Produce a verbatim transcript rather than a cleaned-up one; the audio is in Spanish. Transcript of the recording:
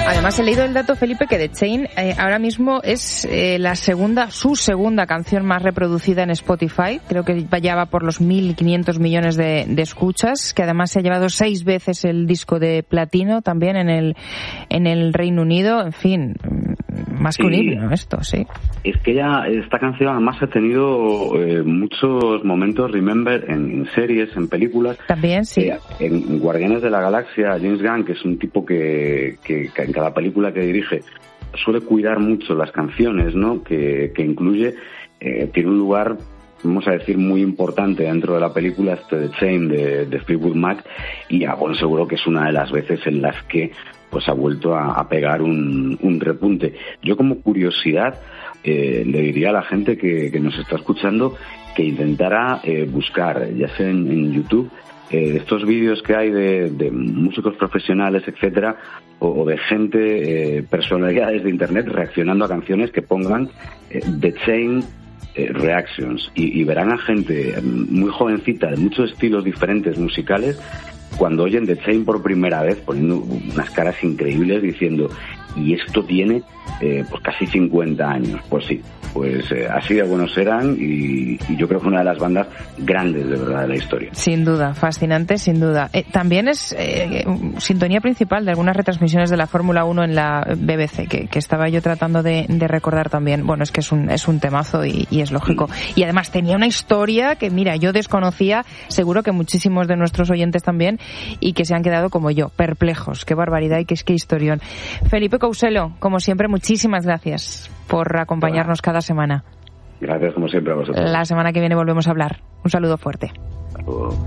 Además, he leído el dato, Felipe, que The Chain eh, ahora mismo es eh, la segunda, su segunda canción más reproducida en Spotify. Creo que ya va por los mil quinientos millones de, de escuchas, que además se ha llevado seis veces el disco de platino también en el en el Reino Unido. En fin, más que un himno esto, sí. Es que ya esta canción además ha tenido eh, muchos momentos remember en, en series, en películas. También, sí. Eh, en Guardianes de la Galaxia, James Gunn, que es un tipo que, que, que en cada película que dirige suele cuidar mucho las canciones, ¿no? Que, que incluye, eh, tiene un lugar, vamos a decir, muy importante dentro de la película, este The Chain de, de Fleetwood Mac, y ah, bueno, seguro que es una de las veces en las que pues ha vuelto a, a pegar un, un repunte. Yo, como curiosidad, eh, le diría a la gente que, que nos está escuchando que intentara eh, buscar, ya sea en, en YouTube, eh, estos vídeos que hay de, de músicos profesionales, etcétera, o, o de gente, eh, personalidades de internet reaccionando a canciones que pongan eh, The Chain eh, Reactions, y, y verán a gente muy jovencita de muchos estilos diferentes musicales, cuando oyen The Chain por primera vez, poniendo unas caras increíbles diciendo, y esto tiene eh, pues casi cincuenta años. Pues sí, pues eh, así de buenos eran, y, y yo creo que una de las bandas grandes de verdad de la historia. Sin duda, fascinante, sin duda. Eh, también es eh, sintonía principal de algunas retransmisiones de la Fórmula uno en la B B C, que, que estaba yo tratando de, de recordar también. Bueno, es que es un, es un temazo y, y es lógico. Mm. Y además tenía una historia que, mira, yo desconocía, seguro que muchísimos de nuestros oyentes también, y que se han quedado como yo, perplejos. Qué barbaridad y qué, qué historión. Felipe Couselo, como siempre, muchísimas gracias por acompañarnos cada semana. Gracias, como siempre, a vosotros. La semana que viene volvemos a hablar. Un saludo fuerte. Hasta luego.